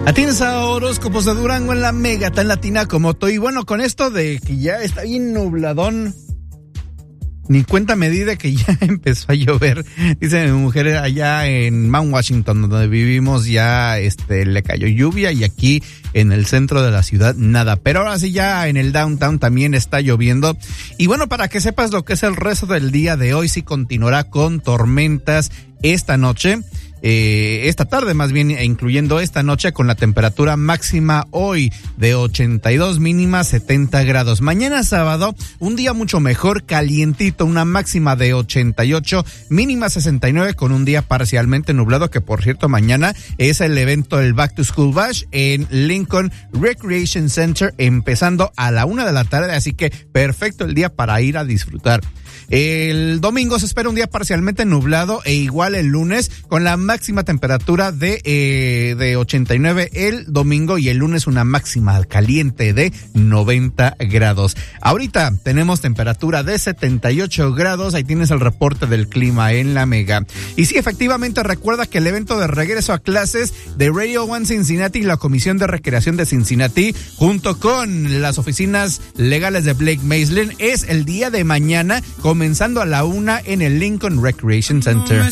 Tienes a horóscopos de Durango en la Mega tan latina como tú. Y bueno, con esto de que ya está bien nubladón, ni cuenta me di de que ya empezó a llover. Dice mi mujer allá en Mount Washington, donde vivimos, ya le cayó lluvia, y aquí en el centro de la ciudad nada. Pero ahora sí, ya en el downtown también está lloviendo. Y bueno, para que sepas lo que es el resto del día de hoy, sí continuará con tormentas esta noche. Esta tarde más bien, incluyendo esta noche, con la temperatura máxima hoy de 82, mínima 70 grados. Mañana sábado, un día mucho mejor, calientito, una máxima de 88, mínima 69, con un día parcialmente nublado, que por cierto mañana es el evento del Back to School Bash en Lincoln Recreation Center, empezando a la 1 de la tarde, así que perfecto el día para ir a disfrutar. El domingo se espera un día parcialmente nublado, e igual el lunes, con la máxima temperatura de 89 el domingo, y el lunes una máxima caliente de 90 grados. Ahorita tenemos temperatura de 78 grados, ahí tienes el reporte del clima en la Mega. Y sí, efectivamente, recuerda que el evento de regreso a clases de Radio One Cincinnati y la Comisión de Recreación de Cincinnati, junto con las oficinas legales de Blake Maslin, es el día de mañana, comenzando a la 1 en el Lincoln Recreation Center.